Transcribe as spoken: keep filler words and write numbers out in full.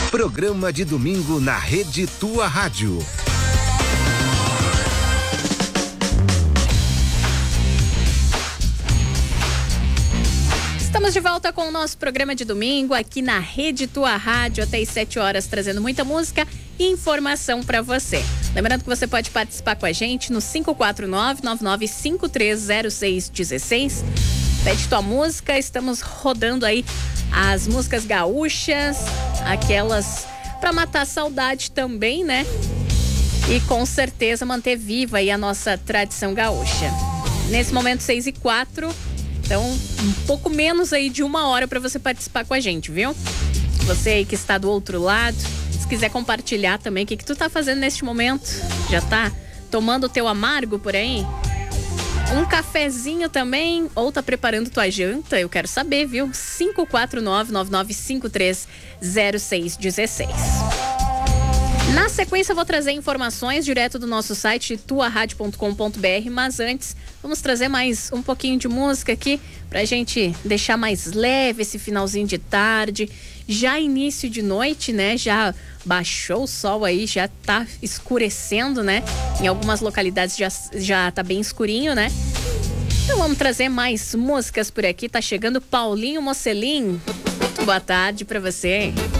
Programa de domingo na Rede Tua Rádio. Estamos de volta com o nosso programa de domingo aqui na Rede Tua Rádio até às sete horas, trazendo muita música e informação para você. Lembrando que você pode participar com a gente no cinco quatro nove, nove nove cinco três zero seis um seis. Pede tua música, estamos rodando aí as músicas gaúchas, aquelas para matar a saudade também, né? E com certeza manter viva aí a nossa tradição gaúcha. Nesse momento, seis e quatro. Então, um pouco menos aí de uma hora para você participar com a gente, viu? Você aí que está do outro lado, se quiser compartilhar também o que, que tu tá fazendo neste momento, já tá tomando o teu amargo por aí? Um cafezinho também, ou tá preparando tua janta? Eu quero saber, viu? cinco quatro nove, nove nove cinco três zero seis um seis. Na sequência, eu vou trazer informações direto do nosso site tua rádio ponto com ponto b r, mas antes, vamos trazer mais um pouquinho de música aqui pra gente deixar mais leve esse finalzinho de tarde. Já início de noite, né? Já baixou o sol aí, já tá escurecendo, né? Em algumas localidades já, já tá bem escurinho, né? Então vamos trazer mais músicas por aqui. Tá chegando Paulinho Mocelin. Muito boa tarde pra você.